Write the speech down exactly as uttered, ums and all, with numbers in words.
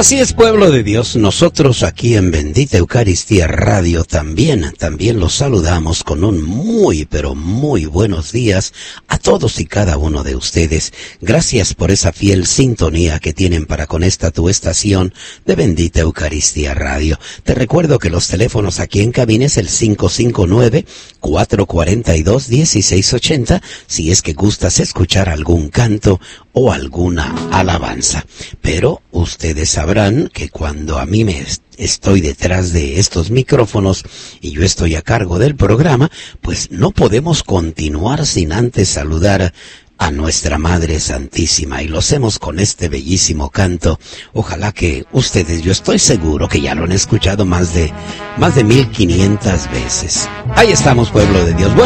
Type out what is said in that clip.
Así es, pueblo de Dios, nosotros aquí en Bendita Eucaristía Radio también, también los saludamos con un muy, pero muy buenos días a todos y cada uno de ustedes. Gracias por esa fiel sintonía que tienen para con esta tu estación de Bendita Eucaristía Radio. Te recuerdo que los teléfonos aquí en cabina es el cinco cinco nueve, cuatro cuatro dos, uno seis ocho cero, si es que gustas escuchar algún canto o alguna alabanza. Pero ustedes sabrán que cuando a mí me est- estoy detrás de estos micrófonos y yo estoy a cargo del programa, pues no podemos continuar sin antes saludar a nuestra Madre Santísima, y lo hacemos con este bellísimo canto. Ojalá que ustedes, yo estoy seguro que ya lo han escuchado más de más de mil quinientas veces. Ahí estamos, pueblo de Dios. Bueno,